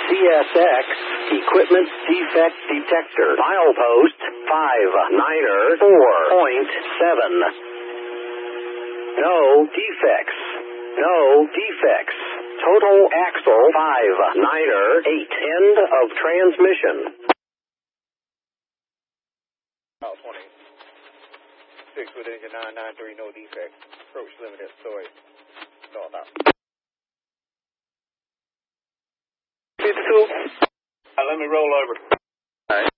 CSX Equipment Defect Detector. Milepost 59er 4.7. No defects. No defects. Total axle 59er 8. End of transmission. Out 26 with engine 993, no defects. Approach limited storage. North out. 52. Let me roll over. All right.